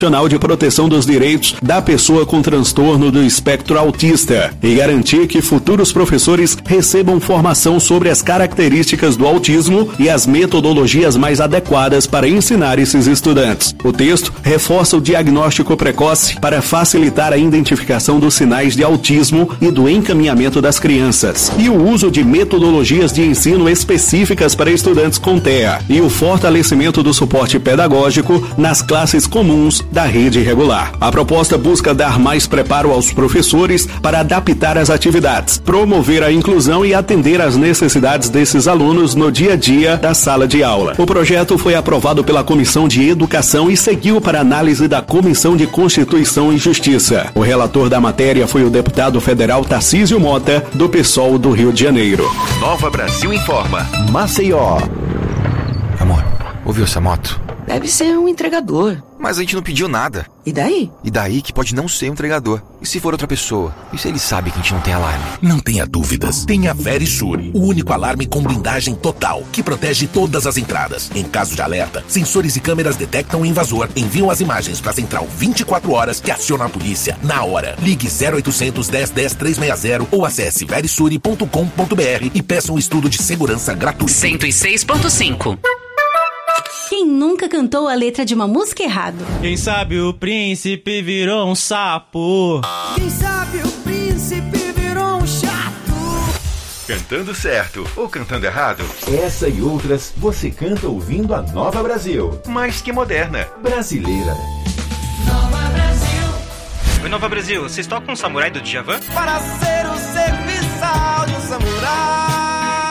de Proteção dos Direitos da Pessoa com Transtorno do Espectro Autista e garantir que futuros professores recebam formação sobre as características do autismo e as metodologias mais adequadas para ensinar esses estudantes. O texto reforça o diagnóstico precoce para facilitar a identificação dos sinais de autismo e do encaminhamento das crianças, e o uso de metodologias de ensino específicas para estudantes com TEA e o fortalecimento do suporte pedagógico nas classes comuns da rede regular. A proposta busca dar mais preparo aos professores para adaptar as atividades, promover a inclusão e atender às necessidades desses alunos no dia a dia da sala de aula. O projeto foi aprovado pela Comissão de Educação e seguiu para análise da Comissão de Constituição e Justiça. O relator da matéria foi o deputado federal Tarcísio Mota, do PSOL do Rio de Janeiro. Nova Brasil informa. Maceió. Amor, ouviu essa moto? Deve ser um entregador. Mas a gente não pediu nada. E daí? E daí que pode não ser um entregador. E se for outra pessoa? E se ele sabe que a gente não tem alarme? Não tenha dúvidas. Tem a Verisure, o único alarme com blindagem total, que protege todas as entradas. Em caso de alerta, sensores e câmeras detectam o invasor, enviam as imagens para a central 24 horas que aciona a polícia na hora. Ligue 0800 10 10 360 ou acesse verisure.com.br e peça um estudo de segurança gratuito. 106.5. Quem nunca cantou a letra de uma música errado? Quem sabe o príncipe virou um sapo. Quem sabe o príncipe virou um chato. Cantando certo ou cantando errado? Essa e outras você canta ouvindo a Nova Brasil. Mais que moderna. Brasileira. Nova Brasil. Oi, Nova Brasil, vocês tocam o Samurai do Djavan? Para ser o serviçal de um samurai.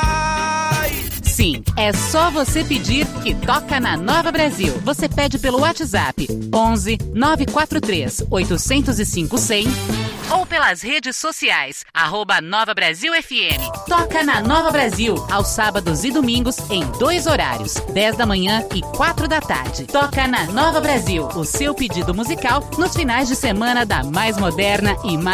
Sim, é só você pedir que toca na Nova Brasil. Você pede pelo WhatsApp 11 943 805 100 ou pelas redes sociais @Nova Brasil FM. Toca na Nova Brasil aos sábados e domingos em 2 horários, 10 da manhã e 4 da tarde. Toca na Nova Brasil, o seu pedido musical nos finais de semana da mais moderna e mais